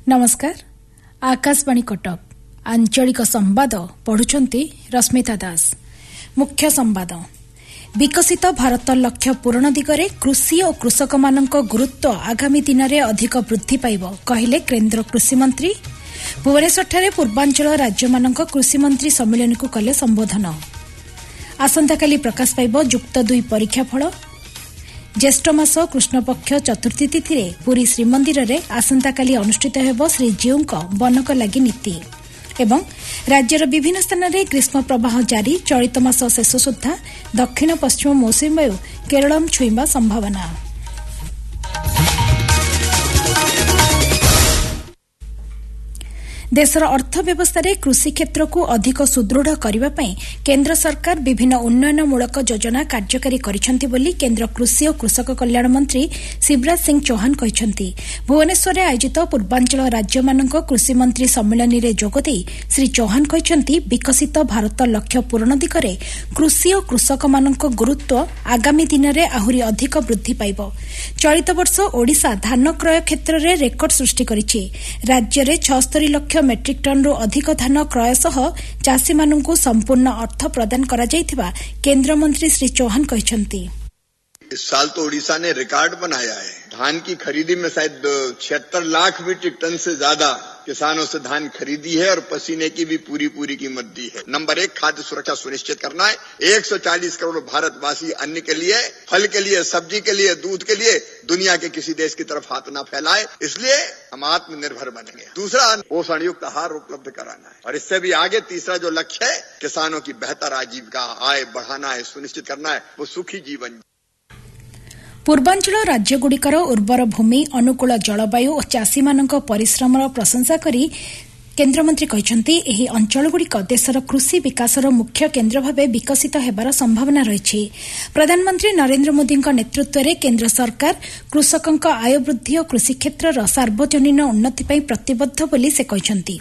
नमस्कार आकाशवाणी कटक आंचलिक संवाद पढ़ुछंती रश्मिता दास। मुख्य संवाद विकसित भारत लक्ष्य पूरण दिगरे कृषि और कृषक मानक गुरुत्व आगामी दिन में अधिक वृद्धि पाइब कहले केन्द्र कृषि मंत्री। भुवनेश्वर पूर्वांचल राज्य मानक कृषि मंत्री सम्मेलन को कले संबोधन। आसंताकाली प्रकाश पाइब जुक्त 2 परीक्षा फल। ज्येष्ठ मास कृष्णपक्ष चतुर्थी तिथि पुरी श्रीमंदिर में आसंताकाली अनुष्ठित हेब श्रीजीउंक बनक लागि नीति। एवं राज्यर विभिन्न स्थान में ग्रीष्म प्रवाह जारी। चलित मास शेष सुधा दक्षिण पश्चिम मौसुमी वायु केरल छुईवा संभावना। देशर अर्थव्यवस्था रे कृषि क्षेत्र को अधिक सुदृढ़ करने केन्द्र सरकार विभिन्न उन्नयनमूलक योजना कार्यकारी करिसेंति बोली केन्द्र कृषि और कृषक कल्याण मंत्री शिवराज सिंह चौहान कहिसेंति। भुवनेश्वर में आयोजित पूर्वांचल राज्य मानक कृषि मंत्री सम्मेलन में जोगदे श्री चौहान कहिसेंति विकसित भारत लक्ष्य पूरण दिगरे कृषि और कृषक मानक गुरुत्व आगामी दिन में आहुरी अधिक वृद्धि पाइब। चलित वर्ष ओडिशा धान क्रय क्षेत्र में रेकर्ड सृष्टि करिछि। राज्य में 76 लाख मेट्रिक टन रु अधिक धान क्रय सह चाषी मानू संपूर्ण अर्थ प्रदान करा जायथिबा केंद्र मंत्री श्री चौहान कहिसेंति। इस साल तो ओडिशा ने रिकॉर्ड बनाया है। धान की खरीदी में शायद 76 लाख मीट्रिक टन से ज्यादा किसानों से धान खरीदी है और पसीने की भी पूरी कीमत दी है। नंबर 1 खाद्य सुरक्षा सुनिश्चित करना है। 140 करोड़ भारतवासी अन्न के लिए, फल के लिए, सब्जी के लिए, दूध के लिए दुनिया के किसी देश की तरफ हाथ न फैलाए, इसलिए हम आत्मनिर्भर बनेंगे। दूसरा, पोषण युक्त आहार उपलब्ध कराना है और इससे भी आगे तीसरा जो लक्ष्य है किसानों की बेहतर आजीविका आय बढ़ाना है, सुनिश्चित करना है, वो सुखी जीवन। पूर्वांचल राज्यगुड़िकर उर्वर भूमि, अनुकूल जलवायु और चाषी मानक परिश्रमर प्रशंसा करी केन्द्रमंत्री कहिसेंति एही अंचलगुड़िक देशर कृषि विकासर मुख्य केन्द्र भावे विकसित हेबार संभावना रहिछि। प्रधानमंत्री नरेन्द्र मोदीक नेतृत्व में केन्द्र सरकार कृषकଙ୍କ आय वृद्धि और कृषि क्षेत्रर सार्वजनीन उन्नति ପାଇଁ प्रतिबद्ध बोली से कहिसेंति।